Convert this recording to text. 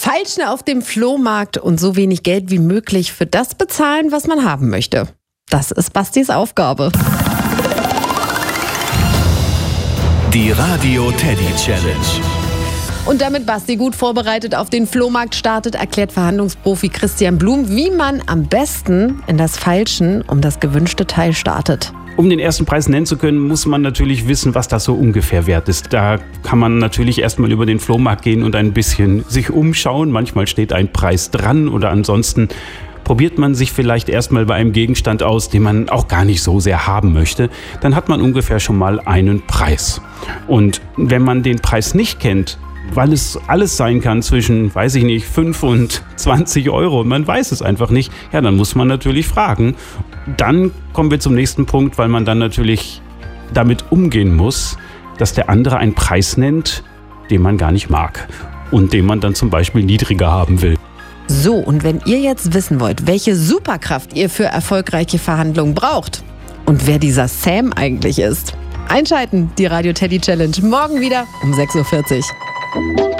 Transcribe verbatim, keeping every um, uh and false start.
Falschen auf dem Flohmarkt und so wenig Geld wie möglich für das bezahlen, was man haben möchte. Das ist Bastis Aufgabe. Die Radio Teddy Challenge. Und damit Basti gut vorbereitet auf den Flohmarkt startet, erklärt Verhandlungsprofi Christian Blum, wie man am besten in das Falschen um das gewünschte Teil startet. Um den ersten Preis nennen zu können, muss man natürlich wissen, was das so ungefähr wert ist. Da kann man natürlich erstmal über den Flohmarkt gehen und ein bisschen sich umschauen. Manchmal steht ein Preis dran oder ansonsten probiert man sich vielleicht erstmal bei einem Gegenstand aus, den man auch gar nicht so sehr haben möchte. Dann hat man ungefähr schon mal einen Preis. Und wenn man den Preis nicht kennt, weil es alles sein kann zwischen, weiß ich nicht, fünf und zwanzig Euro und man weiß es einfach nicht, ja, dann muss man natürlich fragen. Dann kommen wir zum nächsten Punkt, weil man dann natürlich damit umgehen muss, dass der andere einen Preis nennt, den man gar nicht mag und den man dann zum Beispiel niedriger haben will. So, und wenn ihr jetzt wissen wollt, welche Superkraft ihr für erfolgreiche Verhandlungen braucht und wer dieser Sam eigentlich ist, einschalten, die Radio Teddy Challenge morgen wieder um sechs Uhr vierzig.